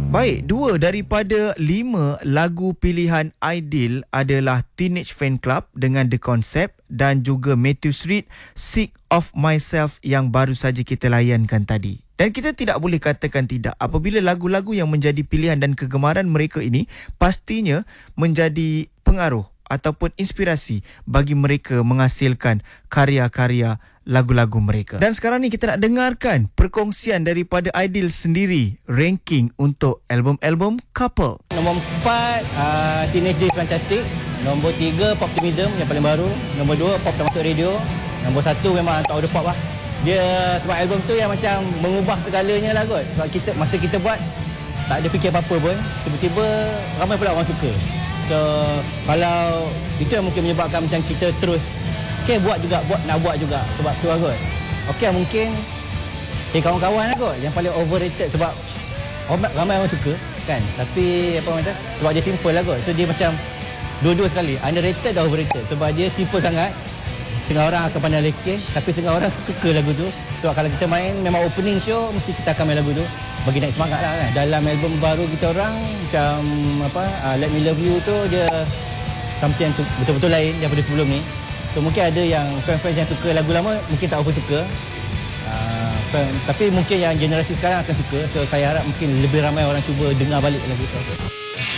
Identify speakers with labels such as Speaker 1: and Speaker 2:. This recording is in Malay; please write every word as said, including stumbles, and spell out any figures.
Speaker 1: Baik, dua daripada lima lagu pilihan Aidil adalah Teenage Fan Club dengan The Concept dan juga Matthew Street, Sick of Myself yang baru saja kita layankan tadi. Dan kita tidak boleh katakan tidak apabila lagu-lagu yang menjadi pilihan dan kegemaran mereka ini pastinya menjadi pengaruh ataupun inspirasi bagi mereka menghasilkan karya-karya lagu-lagu mereka. Dan sekarang ni kita nak dengarkan perkongsian daripada Aidil sendiri, ranking untuk album-album couple.
Speaker 2: Nombor empat, uh, Teenage Days Fantastic. Nombor tiga, Poptimism yang paling baru. Nombor dua, Pop Tak Masuk Radio. Nombor satu memang Top of the Pop lah. Dia sebab album tu yang macam mengubah segalanya lah kot. Sebab kita, masa kita buat, tak ada fikir apa-apa pun. Tiba-tiba ramai pula orang suka. So, kalau itu yang mungkin menyebabkan macam kita terus okay, buat juga, buat nak buat juga. Sebab tu lah kot. Okay, mungkin eh, kawan-kawan lah kot yang paling overrated sebab orang, ramai orang suka kan. Tapi apa macam sebab dia simple lah kot. So dia macam dua-dua sekali, underrated dan overrated. Sebab dia simple sangat. Setengah orang akan pandang lekeh, tapi setengah orang suka lagu tu. Sebab kalau kita main memang opening show, mesti kita akan main lagu tu bagi naik semangat lah kan. Dalam album baru kita orang macam apa uh, Let Me Love You tu, dia something yang tu, betul-betul lain daripada sebelum ni. So mungkin ada yang fans-fans yang suka lagu lama mungkin tak apa suka. Uh, fan, tapi mungkin yang generasi sekarang akan suka. So saya harap mungkin lebih ramai orang cuba dengar balik lagu tu.